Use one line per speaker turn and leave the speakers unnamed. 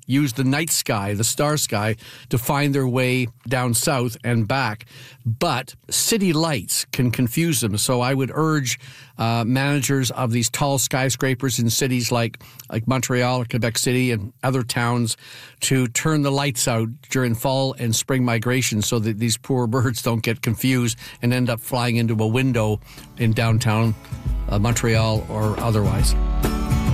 use the night sky, the star sky, to find their way down south and back. But city lights can confuse them. So I would urge managers of these tall skyscrapers in cities like Montreal or Quebec City and other towns to turn the lights out during fall and spring migration so that these poor birds don't get confused and end up flying into a window in downtown Montreal or otherwise.